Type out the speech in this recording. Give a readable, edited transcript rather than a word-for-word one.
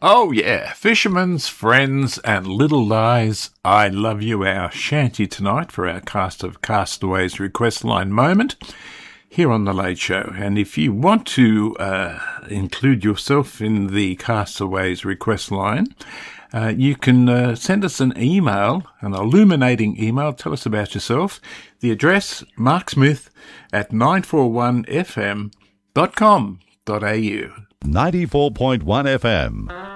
Oh yeah, Fisherman's Friends and Little Lies, I Love You, our shanty tonight for our Cast of Castaways request line moment here on The Late Show. And if you want to include yourself in the Castaways request line, you can send us an email, an illuminating email. Tell us about yourself. The address, marksmith@941fm.com.au. 94.1 FM.